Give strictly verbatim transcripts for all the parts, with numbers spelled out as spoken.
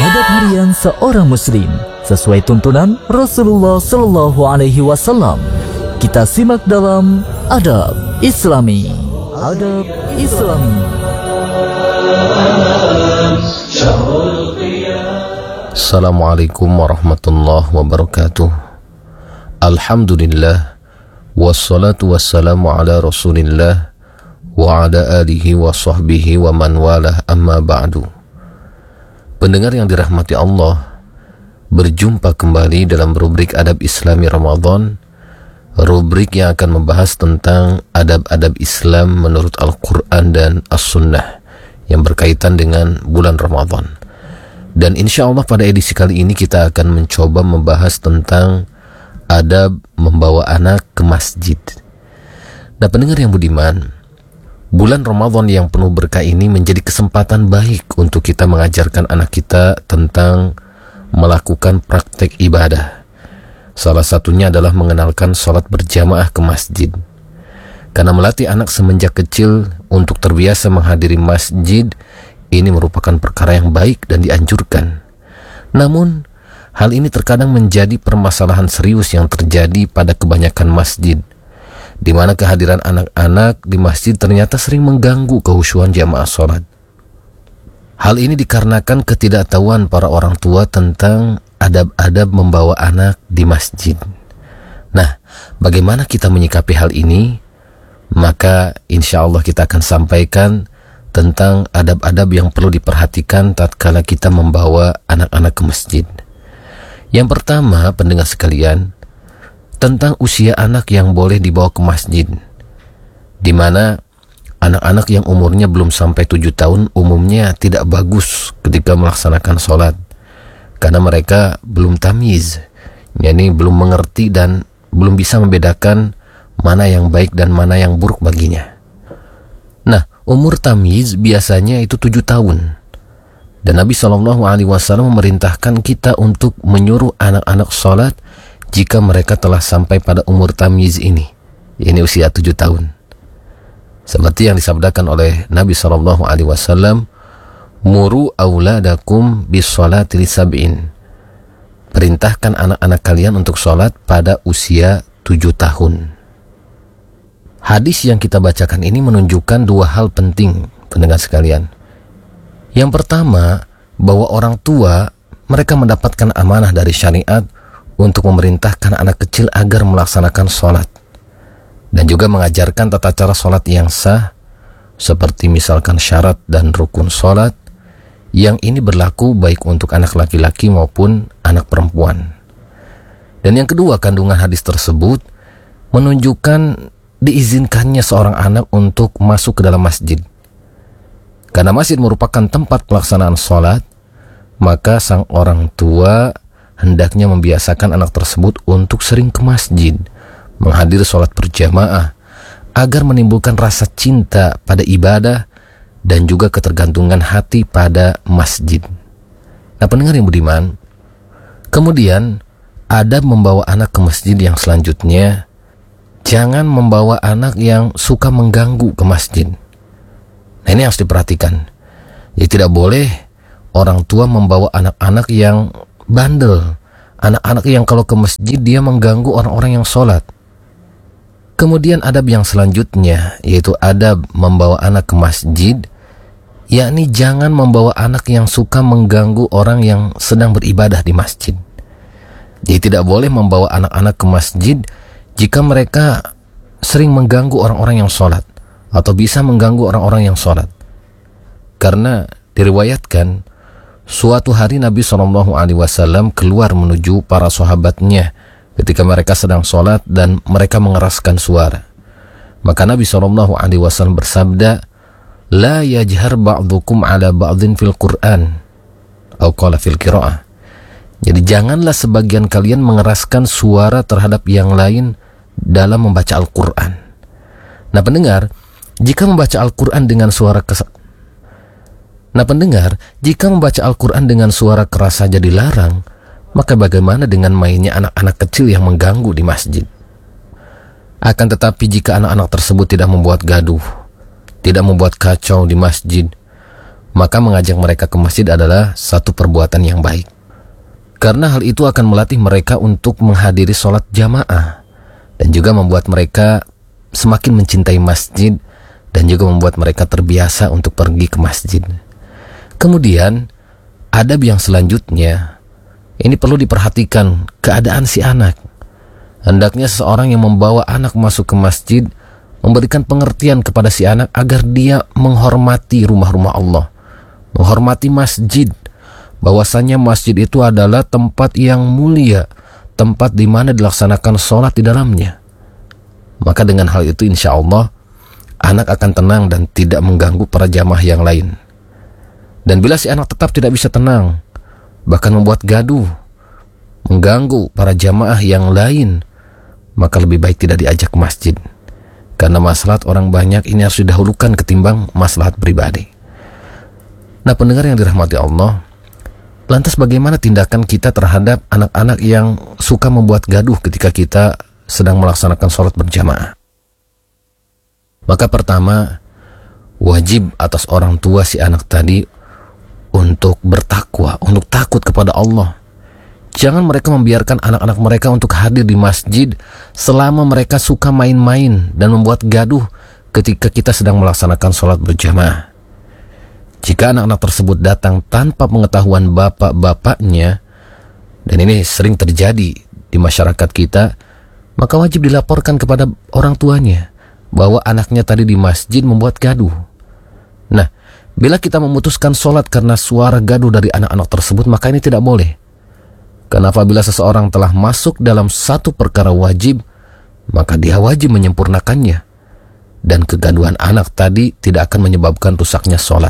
Adab harian seorang muslim sesuai tuntunan Rasulullah Sallallahu Alaihi Wasallam. Kita simak dalam Adab Islami. Adab Islami. Assalamualaikum warahmatullahi wabarakatuh. Alhamdulillah, wassalatu wassalamu ala rasulillah wa ala alihi wa sahbihi wa man walah, amma ba'du. Pendengar yang dirahmati Allah, berjumpa kembali dalam rubrik Adab Islami Ramadan, rubrik yang akan membahas tentang adab-adab Islam menurut Al-Quran dan As-Sunnah yang berkaitan dengan bulan Ramadan. Dan insya Allah pada edisi kali ini kita akan mencoba membahas tentang adab membawa anak ke masjid. Nah, pendengar yang budiman, bulan Ramadan yang penuh berkah ini menjadi kesempatan baik untuk kita mengajarkan anak kita tentang melakukan praktek ibadah. Salah satunya adalah mengenalkan sholat berjamaah ke masjid. Karena melatih anak semenjak kecil untuk terbiasa menghadiri masjid, ini merupakan perkara yang baik dan dianjurkan. Namun, hal ini terkadang menjadi permasalahan serius yang terjadi pada kebanyakan masjid, di mana kehadiran anak-anak di masjid ternyata sering mengganggu kehusyuan jamaah sholat. Hal ini dikarenakan ketidaktahuan para orang tua tentang adab-adab membawa anak di masjid. Nah, bagaimana kita menyikapi hal ini? Maka insya Allah kita akan sampaikan tentang adab-adab yang perlu diperhatikan tatkala kita membawa anak-anak ke masjid. Yang pertama, pendengar sekalian, tentang usia anak yang boleh dibawa ke masjid, di mana anak-anak yang umurnya belum sampai tujuh tahun umumnya tidak bagus ketika melaksanakan sholat, karena mereka belum tamyiz, yakni belum mengerti dan belum bisa membedakan mana yang baik dan mana yang buruk baginya. Nah, umur tamyiz biasanya itu tujuh tahun, dan Nabi shallallahu alaihi wasallam memerintahkan kita untuk menyuruh anak-anak sholat jika mereka telah sampai pada umur tamyiz ini, ini usia tujuh tahun. Seperti yang disabdakan oleh Nabi shallallahu alaihi wasallam, muru auladakum bis sholati li sab'in. Perintahkan anak-anak kalian untuk sholat pada usia tujuh tahun. Hadis yang kita bacakan ini menunjukkan dua hal penting, pendengar sekalian. Yang pertama, bahwa orang tua mereka mendapatkan amanah dari syariat untuk memerintahkan anak kecil agar melaksanakan sholat, dan juga mengajarkan tata cara sholat yang sah, seperti misalkan syarat dan rukun sholat, yang ini berlaku baik untuk anak laki-laki maupun anak perempuan. Dan yang kedua, kandungan hadis tersebut menunjukkan diizinkannya seorang anak untuk masuk ke dalam masjid. Karena masjid merupakan tempat pelaksanaan sholat, maka sang orang tua hendaknya membiasakan anak tersebut untuk sering ke masjid, menghadiri sholat berjamaah, agar menimbulkan rasa cinta pada ibadah dan juga ketergantungan hati pada masjid. Nah, pendengar yang budiman, kemudian adab membawa anak ke masjid yang selanjutnya, jangan membawa anak yang suka mengganggu ke masjid. Nah, ini harus diperhatikan. Jadi tidak boleh orang tua membawa anak-anak yang bandel, anak-anak yang kalau ke masjid dia mengganggu orang-orang yang sholat. Kemudian adab yang selanjutnya, yaitu adab membawa anak ke masjid, yakni jangan membawa anak yang suka mengganggu orang yang sedang beribadah di masjid. Jadi tidak boleh membawa anak-anak ke masjid jika mereka sering mengganggu orang-orang yang sholat, atau bisa mengganggu orang-orang yang sholat. Karena diriwayatkan, suatu hari Nabi shallallahu alaihi wasallam keluar menuju para sahabatnya ketika mereka sedang sholat dan mereka mengeraskan suara. Maka Nabi shallallahu alaihi wasallam bersabda, la yajhar ba'dukum ala ba'din fil Qur'an, atau qala fil qira'ah. Jadi janganlah sebagian kalian mengeraskan suara terhadap yang lain dalam membaca Al-Quran. Nah, pendengar, jika membaca Al-Quran dengan suara kes Nah pendengar, jika membaca Al-Quran dengan suara keras saja dilarang, maka bagaimana dengan mainnya anak-anak kecil yang mengganggu di masjid? Akan tetapi jika anak-anak tersebut tidak membuat gaduh, tidak membuat kacau di masjid, maka mengajak mereka ke masjid adalah satu perbuatan yang baik. Karena hal itu akan melatih mereka untuk menghadiri sholat jamaah dan juga membuat mereka semakin mencintai masjid dan juga membuat mereka terbiasa untuk pergi ke masjid. Kemudian, adab yang selanjutnya, ini perlu diperhatikan keadaan si anak. Hendaknya seseorang yang membawa anak masuk ke masjid memberikan pengertian kepada si anak agar dia menghormati rumah-rumah Allah, menghormati masjid, bahwasanya masjid itu adalah tempat yang mulia, tempat di mana dilaksanakan sholat di dalamnya. Maka dengan hal itu insya Allah anak akan tenang dan tidak mengganggu para jamaah yang lain. Dan bila si anak tetap tidak bisa tenang, bahkan membuat gaduh, mengganggu para jamaah yang lain, maka lebih baik tidak diajak ke masjid. Karena maslahat orang banyak ini harus didahulukan ketimbang maslahat pribadi. Nah, pendengar yang dirahmati Allah, lantas bagaimana tindakan kita terhadap anak-anak yang suka membuat gaduh ketika kita sedang melaksanakan sholat berjamaah? Maka pertama, wajib atas orang tua si anak tadi untuk bertakwa, untuk takut kepada Allah. Jangan mereka membiarkan anak-anak mereka untuk hadir di masjid selama mereka suka main-main dan membuat gaduh ketika kita sedang melaksanakan sholat berjamaah. Jika anak-anak tersebut datang tanpa pengetahuan bapak-bapaknya, dan ini sering terjadi di masyarakat kita, maka wajib dilaporkan kepada orang tuanya bahwa anaknya tadi di masjid membuat gaduh. Nah, bila kita memutuskan sholat karena suara gaduh dari anak-anak tersebut, maka ini tidak boleh. Karena apabila seseorang telah masuk dalam satu perkara wajib, maka dia wajib menyempurnakannya. Dan kegaduhan anak tadi tidak akan menyebabkan rusaknya sholat.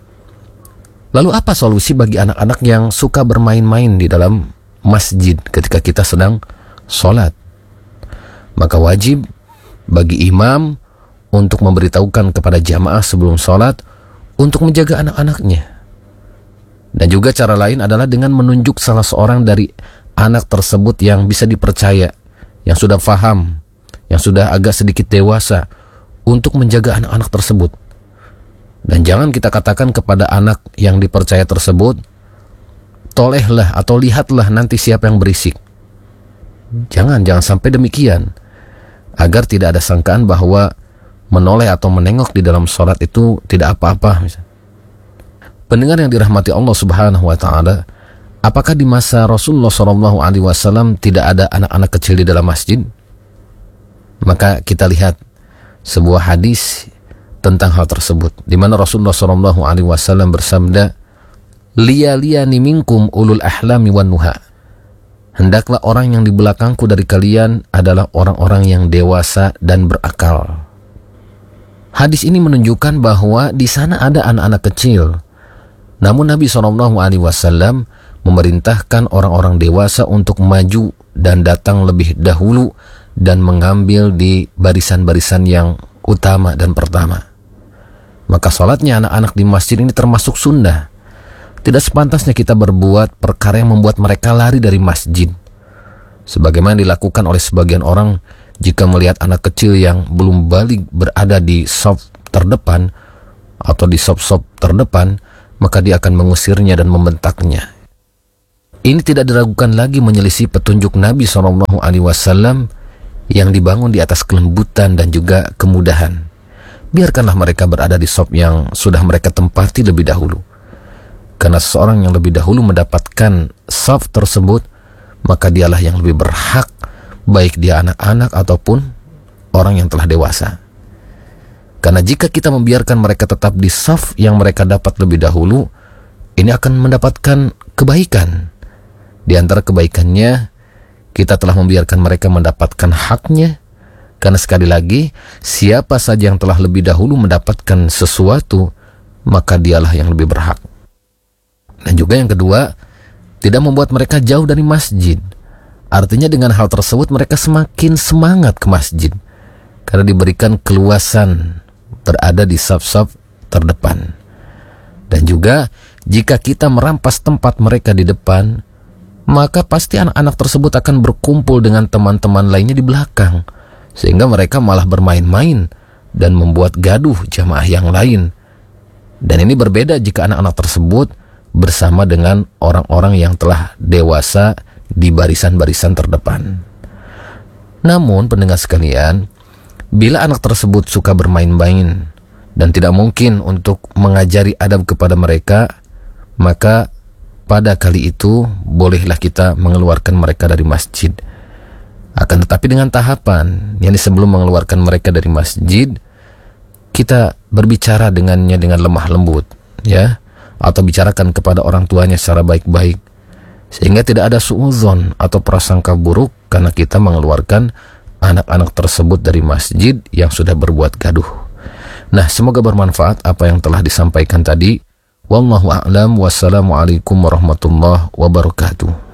Lalu apa solusi bagi anak-anak yang suka bermain-main di dalam masjid ketika kita sedang sholat? Maka wajib bagi imam untuk memberitahukan kepada jamaah sebelum sholat untuk menjaga anak-anaknya. Dan juga cara lain adalah dengan menunjuk salah seorang dari anak tersebut yang bisa dipercaya, yang sudah faham, yang sudah agak sedikit dewasa, untuk menjaga anak-anak tersebut. Dan jangan kita katakan kepada anak yang dipercaya tersebut, tolehlah atau lihatlah nanti siapa yang berisik. Jangan, jangan sampai demikian, agar tidak ada sangkaan bahwa menoleh atau menengok di dalam sholat itu tidak apa-apa. Pendengar yang dirahmati Allah Subhanahu wa Ta'ala, apakah di masa Rasulullah shallallahu alaihi wasallam tidak ada anak-anak kecil di dalam masjid? Maka kita lihat sebuah hadis tentang hal tersebut, di mana Rasulullah shallallahu alaihi wasallam bersabda, "Liya liyani minkum ulul ahlami wan nuha." Hendaklah orang yang di belakangku dari kalian adalah orang-orang yang dewasa dan berakal. Hadis ini menunjukkan bahwa di sana ada anak-anak kecil. Namun Nabi shallallahu alaihi wasallam memerintahkan orang-orang dewasa untuk maju dan datang lebih dahulu dan mengambil di barisan-barisan yang utama dan pertama. Maka sholatnya anak-anak di masjid ini termasuk sunnah. Tidak sepantasnya kita berbuat perkara yang membuat mereka lari dari masjid, sebagaimana dilakukan oleh sebagian orang jika melihat anak kecil yang belum balik berada di shaf terdepan atau di shaf-shaf terdepan, maka dia akan mengusirnya dan membentaknya. Ini tidak diragukan lagi menyelisih petunjuk Nabi shallallahu alaihi wasallam yang dibangun di atas kelembutan dan juga kemudahan. Biarkanlah mereka berada di shaf yang sudah mereka tempati lebih dahulu. Karena seseorang yang lebih dahulu mendapatkan shaf tersebut, maka dialah yang lebih berhak, baik dia anak-anak ataupun orang yang telah dewasa. Karena jika kita membiarkan mereka tetap di shaf yang mereka dapat lebih dahulu, ini akan mendapatkan kebaikan. Di antara kebaikannya, kita telah membiarkan mereka mendapatkan haknya. Karena sekali lagi, siapa saja yang telah lebih dahulu mendapatkan sesuatu, maka dialah yang lebih berhak. Dan juga yang kedua, tidak membuat mereka jauh dari masjid. Artinya dengan hal tersebut mereka semakin semangat ke masjid, karena diberikan keluasan berada di shaf-shaf terdepan. Dan juga jika kita merampas tempat mereka di depan, maka pasti anak-anak tersebut akan berkumpul dengan teman-teman lainnya di belakang, sehingga mereka malah bermain-main dan membuat gaduh jamaah yang lain. Dan ini berbeda jika anak-anak tersebut bersama dengan orang-orang yang telah dewasa di barisan-barisan terdepan. Namun pendengar sekalian, bila anak tersebut suka bermain-main dan tidak mungkin untuk mengajari adab kepada mereka, maka pada kali itu bolehlah kita mengeluarkan mereka dari masjid. Akan tetapi dengan tahapan, yakni sebelum mengeluarkan mereka dari masjid, kita berbicara dengannya dengan lemah lembut, ya, atau bicarakan kepada orang tuanya secara baik-baik, sehingga tidak ada suudzon atau prasangka buruk karena kita mengeluarkan anak-anak tersebut dari masjid yang sudah berbuat gaduh. Nah, semoga bermanfaat apa yang telah disampaikan tadi. Wallahu a'lam. Wassalamualaikum warahmatullahi wabarakatuh.